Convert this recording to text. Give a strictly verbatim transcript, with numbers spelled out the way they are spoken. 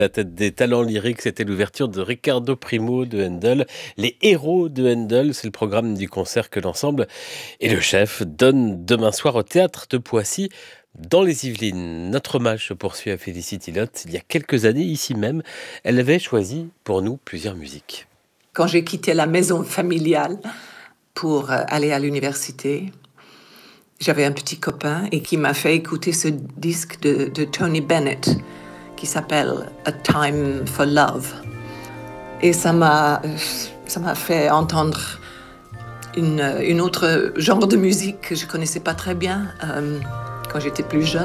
La tête des talents lyriques, c'était l'ouverture de Riccardo Primo de Handel. Les héros de Handel, c'est le programme du concert que l'ensemble et le chef donnent demain soir au théâtre de Poissy, dans les Yvelines. Notre hommage se poursuit à Félicity Lotte. Il y a quelques années, ici même, elle avait choisi pour nous plusieurs musiques. Quand j'ai quitté la maison familiale pour aller à l'université, j'avais un petit copain et qui m'a fait écouter ce disque de, de Tony Bennett qui s'appelle A Time for Love. Et ça m'a, ça m'a fait entendre une, une autre genre de musique que je connaissais pas très bien euh, quand j'étais plus jeune.